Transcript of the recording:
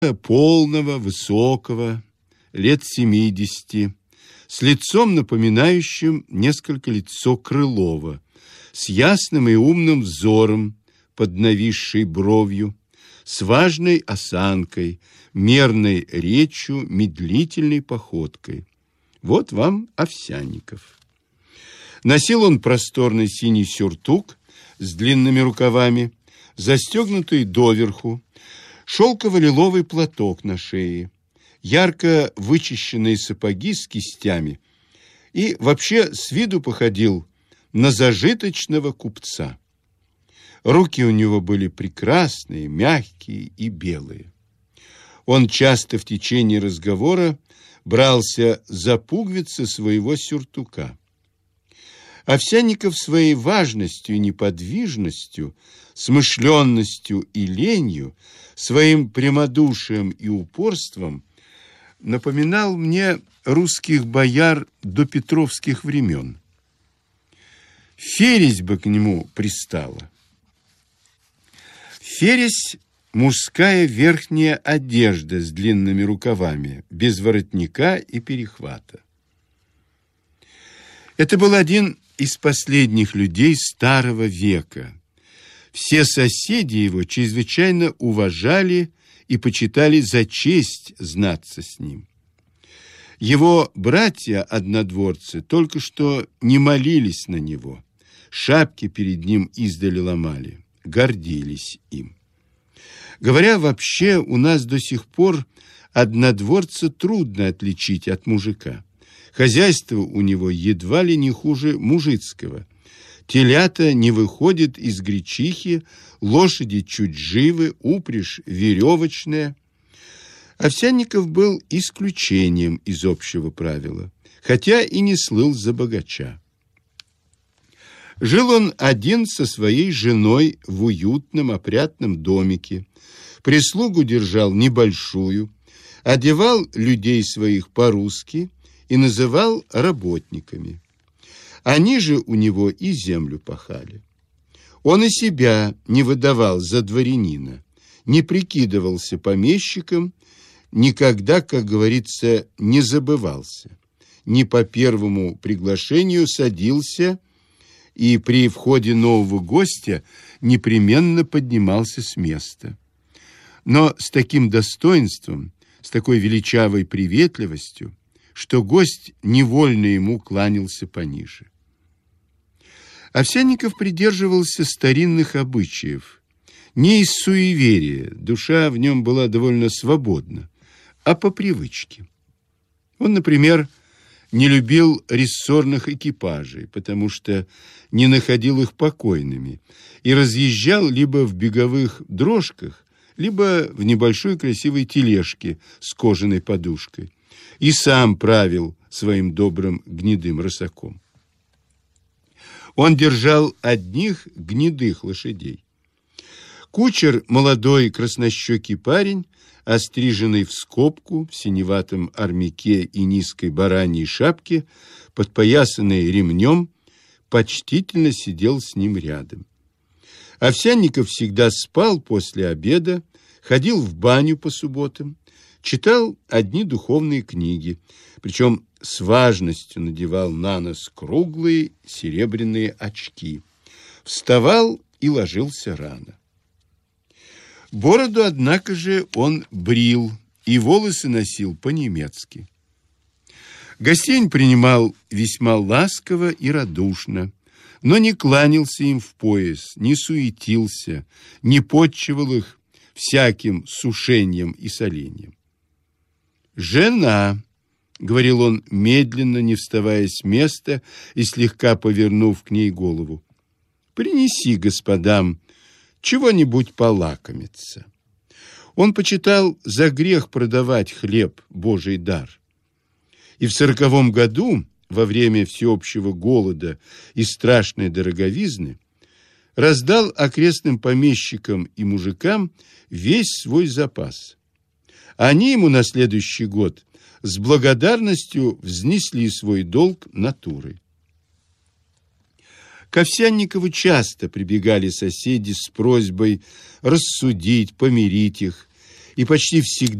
полного, высокого, лет 70, с лицом, напоминающим несколько лицо Крылова, с ясным и умным взором под нависшей бровью, с важной осанкой, мерной речью, медлительной походкой. Вот вам Овсянников. Носил он просторный синий сюртук с длинными рукавами, застегнутый доверху, шелково-лиловый платок на шее, ярко вычищенные сапоги с кистями и вообще с виду походил на зажиточного купца. Руки у него были прекрасные, мягкие и белые. Он часто в течение разговора брался за пуговицы своего сюртука. Овсянников своей важностью и неподвижностью, смышленностью и ленью, своим прямодушием и упорством напоминал мне русских бояр до петровских времен. Фересь бы к нему пристала. Фересь – мужская верхняя одежда с длинными рукавами, без воротника и перехвата. Это был один из последних людей старого века. Все соседи его чрезвычайно уважали и почитали за честь знаться с ним. Его братья-однодворцы только что не молились на него, шапки перед ним издали ломали, гордились им. Говоря вообще, у нас до сих пор однодворца трудно отличить от мужика. Хозяйство у него едва ли не хуже мужицкого. Телята не выходят из гречихи, лошади чуть живы, упряжь веревочная. Овсянников был исключением из общего правила, хотя и не слыл за богача. Жил он один со своей женой в уютном опрятном домике, прислугу держал небольшую, одевал людей своих по-русски и называл работниками. Они же у него и землю пахали. Он и себя не выдавал за дворянина, не прикидывался помещиком, никогда, как говорится, не забывался. Не по первому приглашению садился и при входе нового гостя непременно поднимался с места. Но с таким достоинством, с такой величавой приветливостью, что гость невольно ему кланялся пониже. Овсянников придерживался старинных обычаев, не из суеверия, душа в нем была довольно свободна, а по привычке. Он, например, не любил рессорных экипажей, потому что не находил их покойными, и разъезжал либо в беговых дрожках, либо в небольшой красивой тележке с кожаной подушкой, и сам правил своим добрым гнедым рысаком. Он держал одних гнедых лошадей. Кучер, молодой краснощекий парень, остриженный в скобку, в синеватом армяке и низкой бараньей шапке, подпоясанный ремнем, почтительно сидел с ним рядом. Овсянников всегда спал после обеда, ходил в баню по субботам, читал одни духовные книги, причем с важностью надевал на нос круглые серебряные очки, вставал и ложился рано. Бороду, однако же, он брил и волосы носил по-немецки. Гостей он принимал весьма ласково и радушно, но не кланялся им в пояс, не суетился, не подчивал их всяким сушением и солением. «Жена», — говорил он медленно, не вставая с места и слегка повернув к ней голову, — «принеси господам чего-нибудь полакомиться». Он почитал за грех продавать хлеб, Божий дар. И в 40 году, во время всеобщего голода и страшной дороговизны, раздал окрестным помещикам и мужикам весь свой запас. Они ему на следующий год с благодарностью взнесли свой долг натурой. К Овсянникову часто прибегали соседи с просьбой рассудить, помирить их, и почти всегда